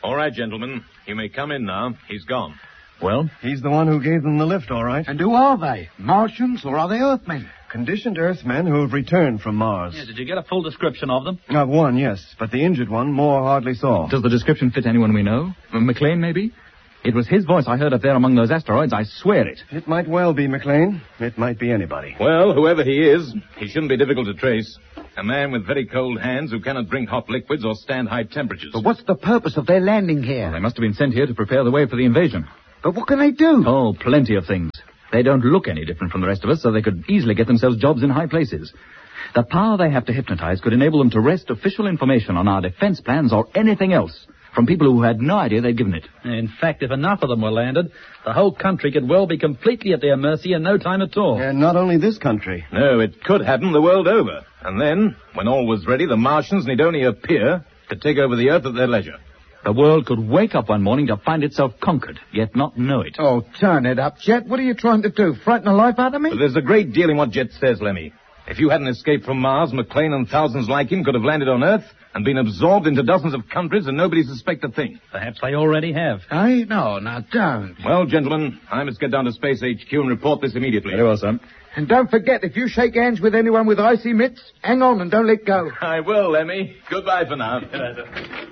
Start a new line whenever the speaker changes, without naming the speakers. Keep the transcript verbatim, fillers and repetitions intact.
All right, gentlemen. You may come in now. He's gone.
Well?
He's the one who gave them the lift, all right.
And who are they? Martians or are they Earthmen?
Conditioned Earthmen who have returned from Mars.
Yeah, did you get a full description of them?
Of one, yes, but the injured one Moore hardly saw.
Does the description fit anyone we know? McLean, maybe? It was his voice I heard up there among those asteroids. I swear it.
It might well be McLean. It might be anybody.
Well, whoever he is, he shouldn't be difficult to trace. A man with very cold hands who cannot drink hot liquids or stand high temperatures.
But what's the purpose of their landing here?
They must have been sent here to prepare the way for the invasion.
But what can they do?
Oh, plenty of things. They don't look any different from the rest of us, so they could easily get themselves jobs in high places. The power they have to hypnotize could enable them to wrest official information on our defense plans or anything else from people who had no idea they'd given it.
In fact, if enough of them were landed, the whole country could well be completely at their mercy in no time at all.
And not only this country.
No, it could happen the world over. And then, when all was ready, the Martians need only appear to take over the Earth at their leisure.
The world could wake up one morning to find itself conquered, yet not know it.
Oh, turn it up, Jet. What are you trying to do? Frighten the life out of me?
But there's a great deal in what Jet says, Lemmy. If you hadn't escaped from Mars, McLean and thousands like him could have landed on Earth and been absorbed into dozens of countries and nobody suspect a thing.
Perhaps they already have.
I No, now don't.
Well, gentlemen, I must get down to Space H Q and report this immediately.
Very well, sir.
And don't forget, if you shake hands with anyone with icy mitts, hang on and don't let go.
I will, Lemmy. Goodbye for now.